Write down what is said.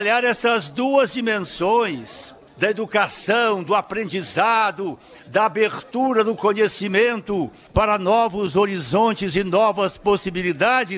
Olhar essas duas dimensões da educação, do aprendizado, da abertura do conhecimento para novos horizontes e novas possibilidades.